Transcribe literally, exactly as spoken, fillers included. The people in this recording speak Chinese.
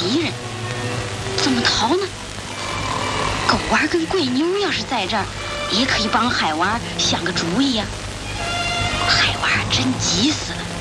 敌人，怎么逃呢？狗娃跟贵妞要是在这儿，也可以帮海娃想个主意呀。海娃真急死了。